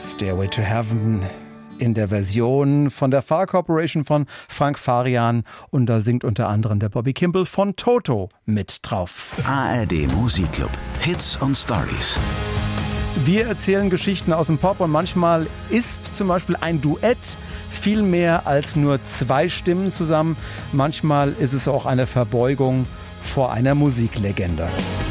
Stairway to Heaven in der Version von der Far Corporation von Frank Farian, und da singt unter anderem der Bobby Kimball von Toto mit drauf. ARD Musikclub. Hits und Stories. Wir erzählen Geschichten aus dem Pop und manchmal ist zum Beispiel ein Duett viel mehr als nur zwei Stimmen zusammen. Manchmal ist es auch eine Verbeugung vor einer Musiklegende.